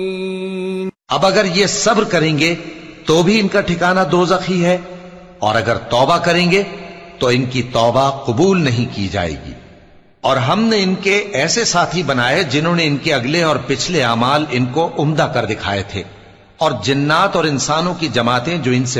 अब अगर ये सब्र करेंगे तो भी इनका ठिकाना दोज़ख ही है, और अगर तौबा करेंगे तो इनकी तौबा कबूल नहीं की जाएगी। और हमने इनके ऐसे साथी बनाए जिन्होंने इनके अगले और पिछले अमाल इनको उम्दा कर दिखाए थे, और जिन्नात और इंसानों की जमातें जो इनसे